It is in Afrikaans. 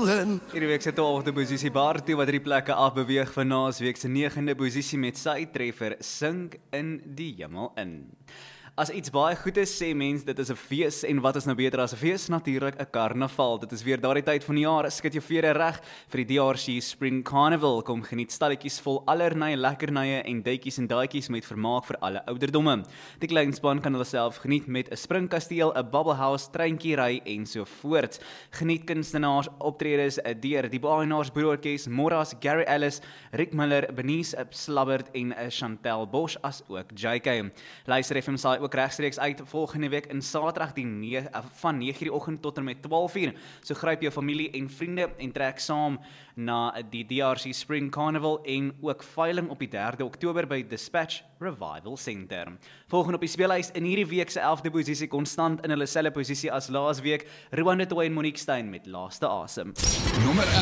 in. Hierdie week se 12de posisie Bartie wat 3 plekke afbeweeg van naasweek se 9de posisie met sy treffer Sink in die Hemel in. As iets baie goed is, sê mens dit is 'n fees en wat is nou beter as 'n fees? Natuurlik 'n karnaval. Dit is weer daardie tyd van die jaar, skud jou vere reg vir die DRC Spring Carnival. Kom geniet stalletjies vol allerlei lekkernye en duitjies en daadjies met vermaak vir alle ouderdomme. Die kleinspan kan hulle self geniet met 'n springkasteel, 'n bubble house, treintjie ry en so voort. Geniet kunstenaars optredes deur die Baaienaars Broertjies, Moras, Gary Ellis, Rick Miller, Benice Slabbert en Chantel Bosch as ook JK. Luister FM saai ook regstreeks uit volgende week in Saterdag van 9:00 die oggend tot en met 12:00. So gryp jou familie en vriende en trek saam na die DRC Spring Carnival en ook veiling op die 3de Oktober by Dispatch Revival Center. Volgende op die speellys in hierdie week se 11de posisie konstant in hulle selfde posisie as laasweek, Ruan de Toey en Monique Stein met Laaste Asem.